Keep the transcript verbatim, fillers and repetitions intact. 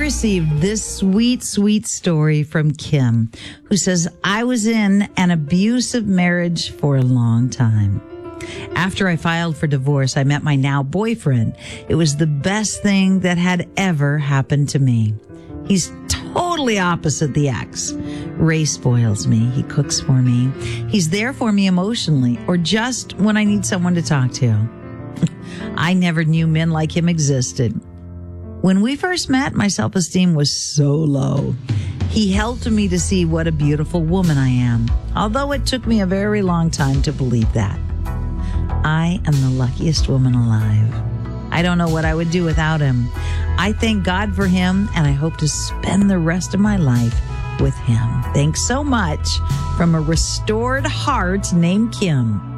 received this sweet, sweet story from Kim, who says, I was in an abusive marriage for a long time. After I filed for divorce, I met my now boyfriend. It was the best thing that had ever happened to me. He's totally opposite the ex. Ray spoils me. He cooks for me. He's there for me emotionally or just when I need someone to talk to. I never knew men like him existed. When we first met, my self-esteem was so low. He helped me to see what a beautiful woman I am, although it took me a very long time to believe that. I am the luckiest woman alive. I don't know what I would do without him. I thank God for him, and I hope to spend the rest of my life with him. Thanks so much from a restored heart named Kim.